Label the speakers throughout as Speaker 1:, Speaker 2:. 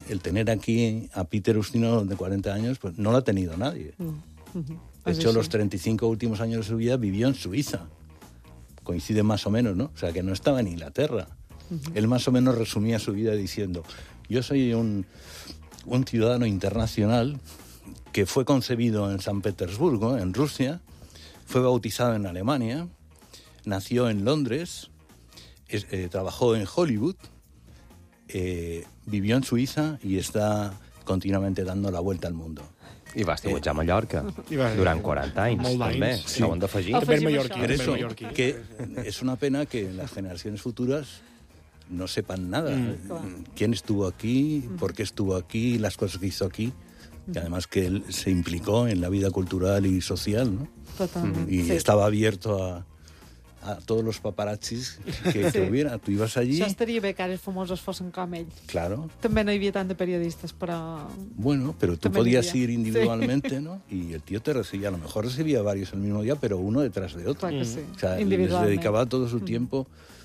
Speaker 1: el tener aquí a Peter Ustinov de 40 años, pues no lo ha tenido nadie. De hecho, los 35 últimos años de su vida vivió en Suiza. Coincide más o menos, ¿no? O sea, que no estaba en Inglaterra. Él más o menos resumía su vida diciendo: yo soy un ciudadano internacional que fue concebido en San Petersburgo, en Rusia, fue bautizado en Alemania, nació en Londres, trabajó en Hollywood, vivió en Suïssa i està continuamente dando la vuelta al mundo.
Speaker 2: I va estiuetjar a Mallorca durant 40 anys, també.
Speaker 3: Sí.
Speaker 2: S'ho han d'afegir.
Speaker 3: També mallorquí.
Speaker 1: Por eso, que es una pena que las generaciones futuras no sepan nada. ¿Quién estuvo aquí? ¿Por qué estuvo aquí? Las cosas que hizo aquí. Y además que él se implicó en la vida cultural y social, ¿no?
Speaker 4: Totalment.
Speaker 1: Y estaba abierto a todos los paparazzis que hubiera. Tú ibas allí...
Speaker 4: Això estaria bé que ara els famosos fossin com ell.
Speaker 1: Claro.
Speaker 4: També no hi havia tant de periodistas, però...
Speaker 1: Bueno, pero tú
Speaker 4: También
Speaker 1: podías
Speaker 4: iría.
Speaker 1: ir individualmente, ¿no? Y el tío te recibía, a lo mejor recibía varios el mismo día, pero uno detrás de otro.
Speaker 4: Clar que sí.
Speaker 1: O sea, les
Speaker 4: Individualment.
Speaker 1: dedicaba todo su tiempo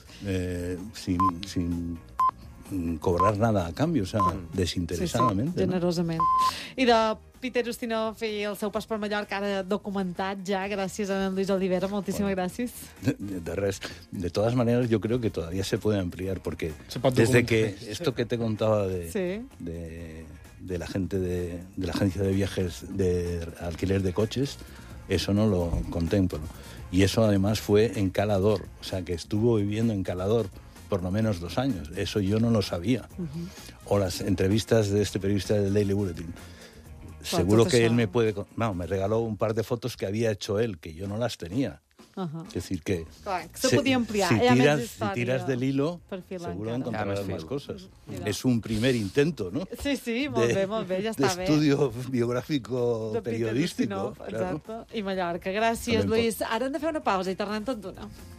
Speaker 1: sin cobrar nada a cambio, o sea, desinteresadamente.
Speaker 4: Sí, generosament. I de Peter Ustinov i el seu pas per Mallorca, ara documentat ja, gràcies a Luis Olivera, moltíssimes gràcies.
Speaker 1: De res. De todas maneras, yo creo que todavía se puede ampliar, porque
Speaker 3: puede
Speaker 1: desde
Speaker 3: documentar.
Speaker 1: que esto que te contaba
Speaker 4: Sí.
Speaker 1: de la gente de la agencia de viajes de alquiler de coches, eso no lo contemplo. Y eso además fue en Calador, o sea, que estuvo viviendo en Calador por lo menos 2 años. Eso yo no lo sabía. O las entrevistas de este periodista del Daily Bulletin. Seguro que él me regaló un par de fotos que había hecho él, que yo no las tenía. Es decir, que
Speaker 4: Clar, que se podia ampliar.
Speaker 1: si
Speaker 4: Hi ha més
Speaker 1: si
Speaker 4: història
Speaker 1: tiras del hilo,
Speaker 4: per filar
Speaker 1: seguro
Speaker 4: encara.
Speaker 1: encontrarás
Speaker 2: Hi ha
Speaker 1: más
Speaker 2: més
Speaker 1: cosas.
Speaker 4: Mira.
Speaker 1: Es un primer intento, ¿no?
Speaker 4: Sí, molt bé, ja
Speaker 1: de
Speaker 4: està bé.
Speaker 1: estudio biográfico
Speaker 4: De Peter
Speaker 1: periodístico.
Speaker 4: Ustinov, exacte. I Mallorca. Gràcies,
Speaker 1: També
Speaker 4: Luis. Ara hem de fer una pausa i tornem tot d'una.